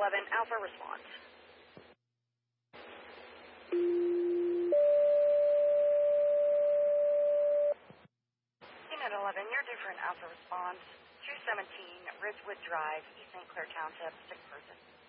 11, Alpha response. Unit 11, you're due for an Alpha response. 217 Ridgewood Drive, East St. Clair Township, 6 person.